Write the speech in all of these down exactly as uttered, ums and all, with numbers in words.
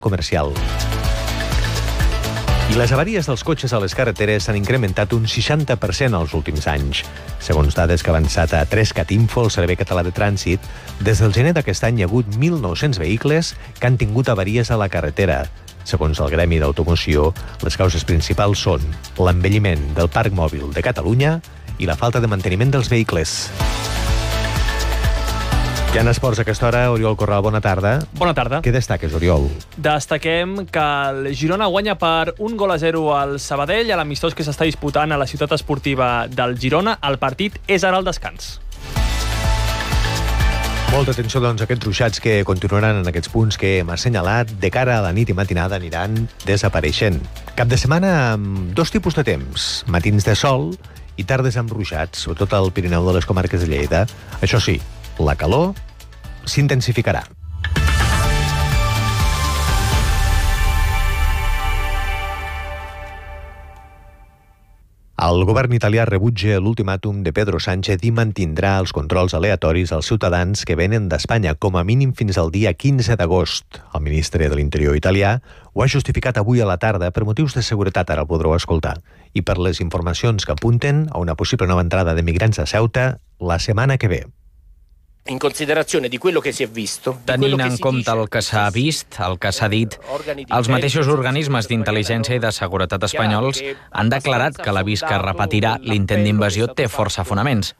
comercial. I les avaries dels cotxes a les carreteres s'han incrementat un seixanta per cent els últims anys. Segons dades que ha avançat a tres cat Info, el Servei Català de Trànsit, des del gener d'aquest any hi ha hagut mil nou-cents vehicles que han tingut avaries a la carretera. Segons el Gremi d'Automoció, les causes principals són l'envelliment del parc mòbil de Catalunya i la falta de manteniment dels vehicles. Ja en esports a aquesta hora, Oriol Corral, bona tarda. Bona tarda. Què destaques, Oriol? Destaquem que el Girona guanya per un gol a zero al Sabadell a l'amistós que s'està disputant a la ciutat esportiva del Girona. El partit és ara al descans. Molta atenció, doncs, a aquests ruixats que continuaran en aquests punts que hem assenyalat. De cara a la nit i matinada aniran desapareixent. Cap de setmana amb dos tipus de temps. Matins de sol i tardes amb ruixats, sobretot al Pirineu de les comarques de Lleida. Això sí, la calor s'intensificarà. El govern italià rebutja l'ultimàtum de Pedro Sánchez i mantindrà els controls aleatoris als ciutadans que venen d'Espanya, com a mínim fins al dia quinze d'agost. El ministre de l'Interior italià ho ha justificat avui a la tarda per motius de seguretat, ara el podreu escoltar, i per les informacions que apunten a una possible nova entrada de migrants a Ceuta la setmana que ve. In considerazione di quello che si è visto, tenint en compte el que s'ha vist, el que s'ha dit, els mateixos organismes d'intel·ligència i de seguretat espanyols han declarat que l'avís que repetirà l'intent d'invasió té força fonaments.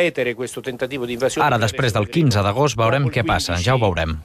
Ara, després del quinze d'agost, veurem què passa, ja ho veurem.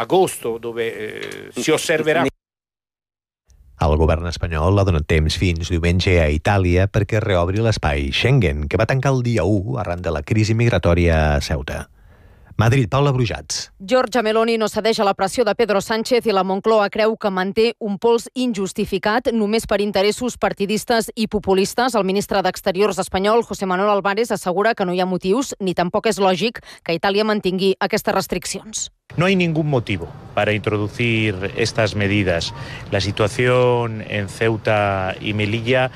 El govern espanyol ha donat temps fins diumenge a Itàlia perquè reobri l'espai Schengen, que va tancar el dia u arran de la crisi migratòria a Ceuta. Madrid, Paula Brujats. Giorgia Meloni no cedeix a la pressió de Pedro Sánchez i la Moncloa creu que manté un pols injustificat només per interessos partidistes i populistes. El ministre d'Exteriors espanyol, José Manuel Álvarez, assegura que no hi ha motius ni tampoc és lògic que Itàlia mantingui aquestes restriccions. No hay ningún motivo para introducir estas medidas. La situación en Ceuta y Melilla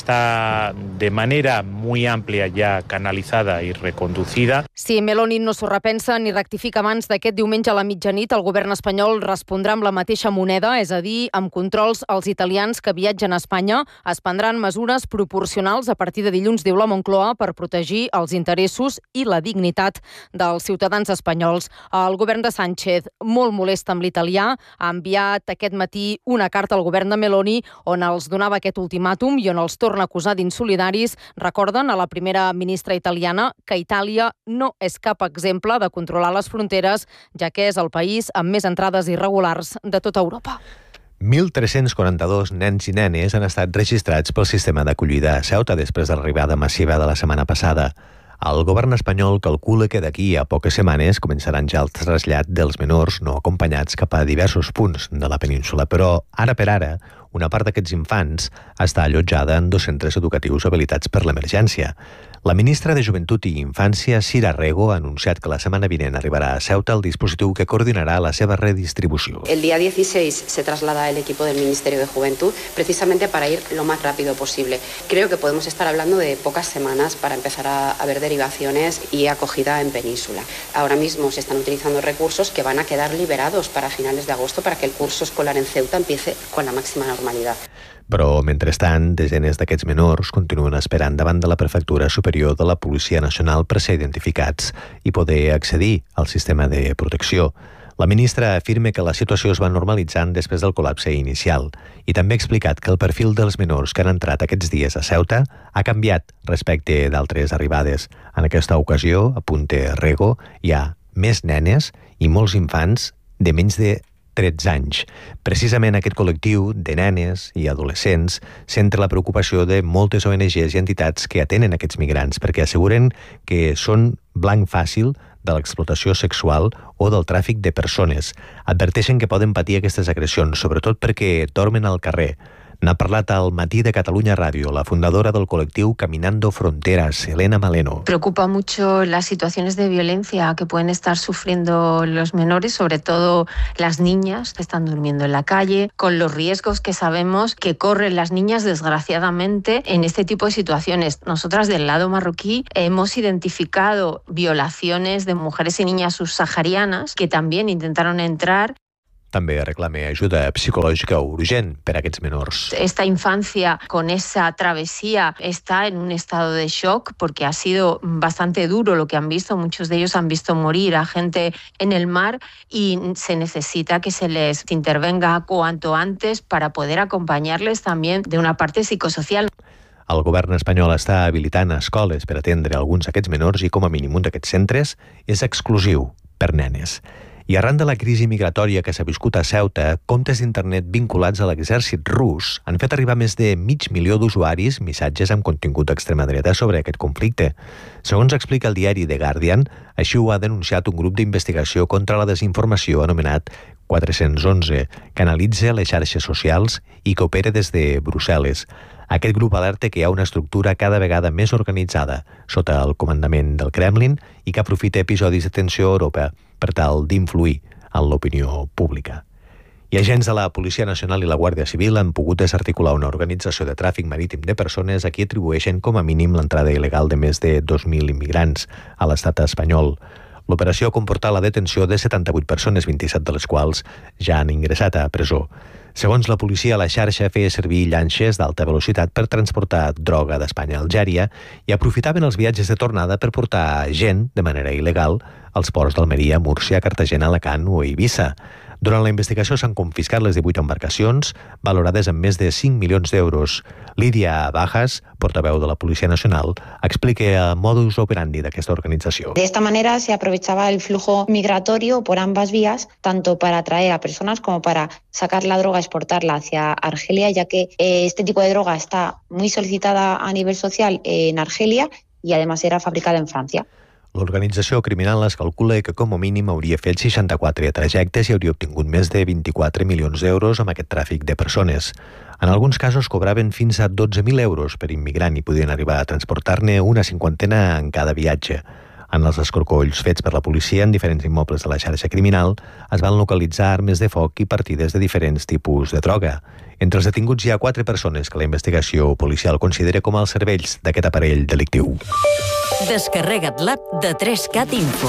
está de manera muy amplia ya canalizada y reconducida. Si Meloni no s'ho repensa ni rectifica abans d'aquest diumenge a la mitjanit, el govern espanyol respondrà amb la mateixa moneda, és a dir, amb controls als italians que viatgen a Espanya. Es prendran mesures proporcionals a partir de dilluns, diu la Moncloa, per protegir els interessos i la dignitat dels ciutadans espanyols. El govern de Sánchez, molt molest amb l'italià, ha enviat aquest matí una carta al govern de Meloni on els donava aquest ultimàtum i on els torna a acusar d'insolidaris. Recorden a la primera ministra italiana que Itàlia no és cap exemple de controlar les fronteres, ja que és el país amb més entrades irregulars de tota Europa. mil tres-cents quaranta-dos nens i nenes han estat registrats pel sistema d'acollida a Ceuta després de l'arribada massiva de la setmana passada. El govern espanyol calcula que d'aquí a poques setmanes començaran ja el trasllat dels menors no acompanyats cap a diversos punts de la península, però ara per ara una part d'aquests infants està allotjada en dos centres educatius habilitats per l'emergència. La ministra de Joventut i Infància, Sira Rego, ha anunciat que la setmana vinent arribarà a Ceuta el dispositiu que coordinarà la seva redistribució. El día dieciséis se traslada el equipo del Ministerio de Juventud precisamente para ir lo más rápido posible. Creo que podemos estar hablando de pocas semanas para empezar a, a ver derivaciones y acogida en península. Ahora mismo se están utilizando recursos que van a quedar liberados para finales de agosto para que el curso escolar en Ceuta empiece con la máxima normalidad. Però, mentrestant, desenes d'aquests menors continuen esperant davant de la Prefectura Superior de la Policia Nacional per ser identificats i poder accedir al sistema de protecció. La ministra afirma que la situació es va normalitzant després del col·lapse inicial i també ha explicat que el perfil dels menors que han entrat aquests dies a Ceuta ha canviat respecte d'altres arribades. En aquesta ocasió, apunta Rego, hi ha més nenes i molts infants de menys de tretze anys. Precisament aquest col·lectiu de nenes i adolescents centra la preocupació de moltes O N Ges i entitats que atenen aquests migrants perquè asseguren que són blanc fàcil de l'explotació sexual o del tràfic de persones. Adverteixen que poden patir aquestes agressions, sobretot perquè dormen al carrer. N'ha parlat al Matí de Catalunya Ràdio la fundadora del col·lectiu Caminando Fronteras, Elena Maleno. Preocupa mucho las situaciones de violencia que pueden estar sufriendo los menores, sobre todo las niñas que están durmiendo en la calle, con los riesgos que sabemos que corren las niñas, desgraciadamente, en este tipo de situaciones. Nosotras del lado marroquí hemos identificado violaciones de mujeres y niñas subsaharianas que también intentaron entrar. També reclama ajuda psicológica urgent per a aquests menors. Esta infancia con esa travesía está en un estado de shock porque ha sido bastante duro lo que han visto. Muchos de ellos han visto morir a gente en el mar y se necesita que se les intervenga cuanto antes para poder acompañarles también de una parte psicosocial. El govern espanyol està habilitant escoles per atendre alguns d'aquests menors i com a mínim un d'aquests centres és exclusiu per nenes. I arran de la crisi migratòria que s'ha viscut a Ceuta, comptes d'internet vinculats a l'exèrcit rus han fet arribar més de mig milió d'usuaris missatges amb contingut d'extrema dreta sobre aquest conflicte. Segons explica el diari The Guardian, així ho ha denunciat un grup d'investigació contra la desinformació anomenat quatre-cents onze, que analitza les xarxes socials i que opera des de Brussel·les. Aquest grup alerta que hi ha una estructura cada vegada més organitzada sota el comandament del Kremlin i que aprofita episodis de tensió a Europa per tal d'influir en l'opinió pública. I agents de la Policia Nacional i la Guàrdia Civil han pogut desarticular una organització de tràfic marítim de persones a qui atribueixen com a mínim l'entrada il·legal de més de dos mil immigrants a l'estat espanyol. L'operació ha comportat la detenció de setanta-vuit persones, vint-i-set de les quals ja han ingressat a presó. Segons la policia, la xarxa feia servir llanxes d'alta velocitat per transportar droga d'Espanya a Algèria i aprofitaven els viatges de tornada per portar gent de manera il·legal als ports d'Almeria, Múrcia, Cartagena, Alacant o Eivissa. Durant la investigació s'han confiscat les divuit embarcacions, valorades en més de cinc milions d'euros. Lídia Bajas, portaveu de la Policia Nacional, explica el modus operandi d'aquesta organización. De esta manera se aprovechaba el flujo migratorio por ambas vías, tanto para atraer a personas como para sacar la droga, exportarla hacia Argelia, ya que eh, este tipo de droga está muy solicitada a nivel social en Argelia y además era fabricada en Francia. L'organització criminal es calcula que com a mínim hauria fet seixanta-quatre trajectes i hauria obtingut més de vint-i-quatre milions d'euros amb aquest tràfic de persones. En alguns casos cobraven fins a dotze mil euros per immigrant i podien arribar a transportar-ne una cinquantena en cada viatge. En els escorcolls fets per la policia en diferents immobles de la xarxa criminal es van localitzar armes de foc i partides de diferents tipus de droga. Entre els detinguts hi ha quatre persones que la investigació policial considera com els cervells d'aquest aparell delictiu. Descarrega't l'app de tres cat Info.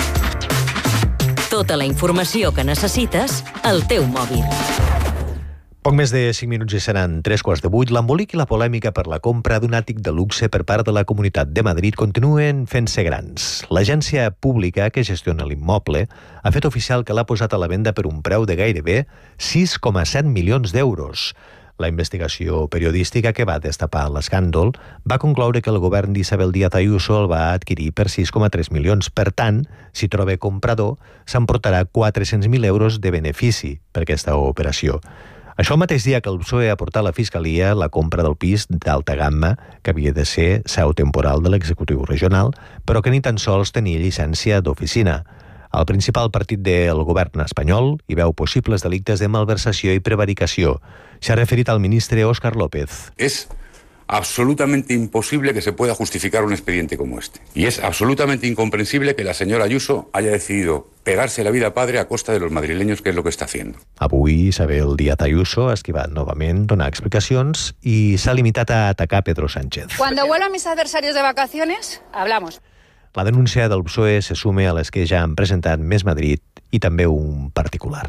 Tota la informació que necessites al teu mòbil. Poc més de cinc minuts i seran tres quarts de vuit. L'embolic i la polèmica per la compra d'un àtic de luxe per part de la Comunitat de Madrid continuen fent-se grans. L'agència pública que gestiona l'immoble ha fet oficial que l'ha posat a la venda per un preu de gairebé sis coma set milions d'euros. La investigació periodística que va destapar l'escàndol va concloure que el govern d'Isabel Díaz Ayuso el va adquirir per sis coma tres milions. Per tant, si troba comprador, s'emportarà quatre-cents mil euros de benefici per aquesta operació. Això el mateix dia que el P S O E ha portat a la Fiscalia la compra del pis d'alta gamma que havia de ser seu temporal de l'executiu regional, però que ni tan sols tenia llicència d'oficina. El principal partit del govern espanyol hi veu possibles delictes de malversació i prevaricació. S'ha referit al ministre Óscar López. Es absolutamente imposible que se pueda justificar un expediente como este. Y es absolutamente incomprensible que la señora Ayuso haya decidido pegarse la vida padre a costa de los madrileños, que es lo que está haciendo. Avui Isabel Díaz Ayuso ha esquivat novament donar explicacions i s'ha limitat a atacar Pedro Sánchez. Cuando vuelvan mis adversarios de vacaciones, hablamos. La denúncia del P S O E se sume a les que ja han presentat Més Madrid i també un particular.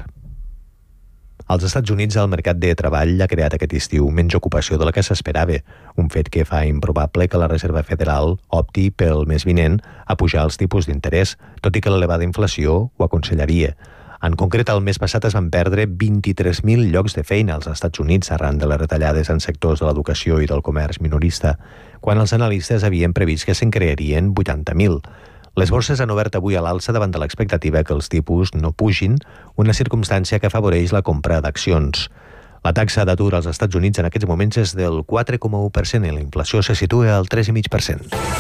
Als Estats Units, el mercat de treball ha creat aquest estiu menys ocupació de la que s'esperava, un fet que fa improbable que la Reserva Federal opti pel mes vinent a pujar els tipus d'interès, tot i que l'elevada inflació ho aconsellaria. En concret, el mes passat es van perdre vint-i-tres mil llocs de feina als Estats Units arran de les retallades en sectors de l'educació i del comerç minorista, quan els analistes havien previst que se'n crearien vuitanta mil. Les borses han obert avui a l'alça davant de l'expectativa que els tipus no pugin, una circumstància que afavoreix la compra d'accions. La taxa d'atur als Estats Units en aquests moments és del quatre coma u per cent i la inflació se situa al tres coma cinc per cent.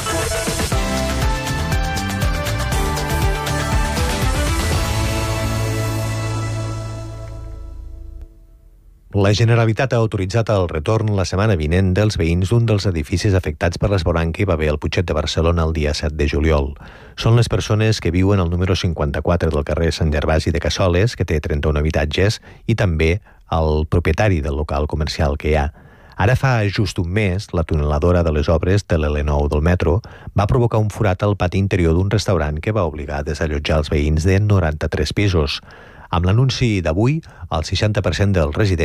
La Generalitat ha autoritzat el retorn la setmana vinent dels veïns d'un dels edificis afectats per l'esborrany que hi va haver al Putxet de Barcelona el dia set de juliol. Són les persones que viuen al número cinquanta-quatre del carrer Sant Gervasi de Cassoles, que té trenta-un habitatges, i també el propietari del local comercial que hi ha. Ara fa just un mes, la tuneladora de les obres de l'L nou del metro va provocar un forat al pati interior d'un restaurant que va obligar a desallotjar els veïns de noranta-tres pisos. Amb l'anunci d'avui, el seixanta per cent dels residents